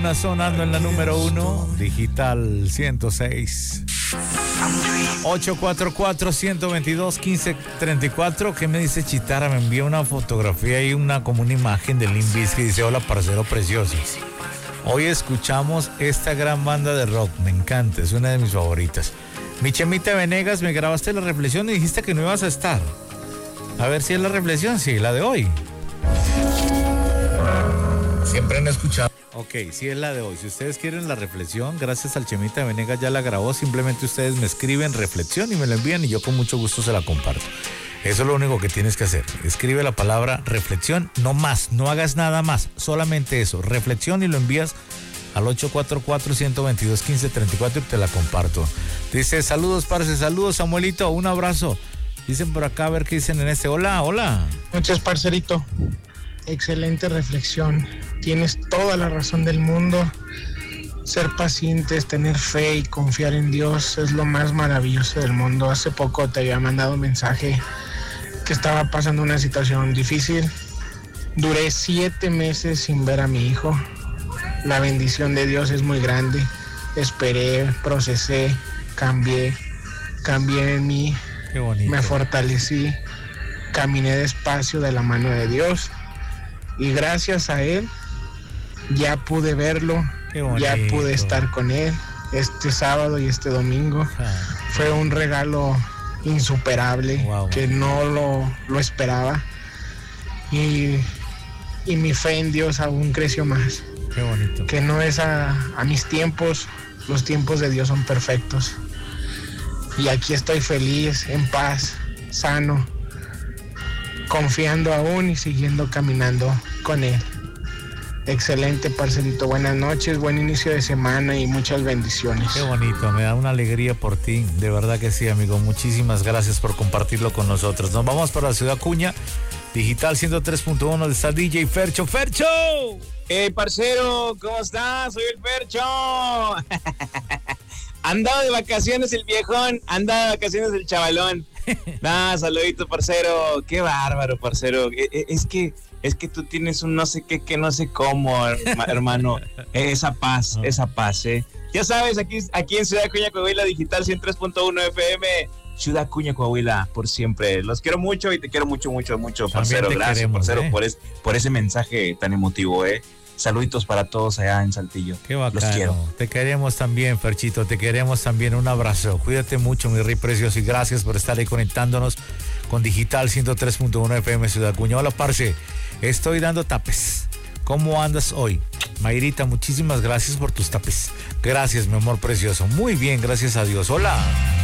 una sonando en la número 1, Digital 106. 844-122-1534. ¿Qué me dice Chitara? Me envía una fotografía y como una imagen de Limp Bizkit que dice: hola, parcero precioso. Hoy escuchamos esta gran banda de rock. Me encanta, es una de mis favoritas. Mi Chemita Venegas, me grabaste la reflexión y dijiste que no ibas a estar. A ver si es la reflexión, sí, la de hoy. Siempre han escuchado. Ok, sí es la de hoy. Si ustedes quieren la reflexión, gracias al Chemita Venegas ya la grabó. Simplemente ustedes me escriben reflexión y me la envían y yo con mucho gusto se la comparto. Eso es lo único que tienes que hacer. Escribe la palabra reflexión, no más, no hagas nada más. Solamente eso, reflexión, y lo envías al 844-122-1534 y te la comparto. Dice: saludos, parce, saludos, Samuelito, un abrazo. Dicen por acá, a ver qué dicen en este. Hola, hola. Noches, parcerito. Excelente reflexión. Tienes toda la razón del mundo. Ser pacientes, tener fe y confiar en Dios es lo más maravilloso del mundo. Hace poco te había mandado un mensaje que estaba pasando una situación difícil. Duré 7 meses sin ver a mi hijo. La bendición de Dios es muy grande. Esperé, procesé, cambié en mí. Qué bonito. Me fortalecí, caminé despacio de la mano de Dios y gracias a Él ya pude verlo, ya pude estar con Él este sábado y este domingo. Fue un regalo insuperable, que no lo esperaba, y mi fe en Dios aún creció más. Qué bonito. Que no es a mis tiempos, los tiempos de Dios son perfectos. Y aquí estoy feliz, en paz, sano, confiando aún y siguiendo caminando con Él. Excelente, parcerito. Buenas noches, buen inicio de semana y muchas bendiciones. Qué bonito, me da una alegría por ti. De verdad que sí, amigo. Muchísimas gracias por compartirlo con nosotros. Nos vamos para la Ciudad Acuña, Digital 103.1, donde está DJ Fercho. ¡Fercho! Parcero, ¿cómo estás? Soy el Fercho. Andaba de vacaciones el viejón, andaba de vacaciones el chavalón. Saludito, parcero. Qué bárbaro, parcero. Es que tú tienes un no sé qué, que no sé cómo, hermano. Esa paz, Ya sabes, aquí en Ciudad Acuña, Coahuila, Digital 103.1 FM. Ciudad Acuña, Coahuila, por siempre. Los quiero mucho y te quiero mucho, mucho, mucho, parcero. Gracias, queremos, parcero, por ese mensaje tan emotivo, Saluditos para todos allá en Saltillo. Qué bacano. Los quiero. Te queremos también, Ferchito. Te queremos también. Un abrazo. Cuídate mucho, mi rey precioso. Y gracias por estar ahí conectándonos con Digital 103.1 FM Ciudad Acuña. Hola, parce. Estoy dando tapes. ¿Cómo andas hoy? Mayrita, muchísimas gracias por tus tapes. Gracias, mi amor precioso. Muy bien, gracias a Dios. Hola.